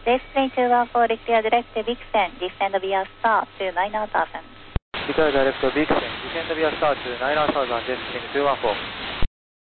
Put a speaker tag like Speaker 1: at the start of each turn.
Speaker 1: Destination 214, declare direct Vixen, descend via star to 9000.
Speaker 2: Declare direct Vixen, descend via star to 9000, destination 214.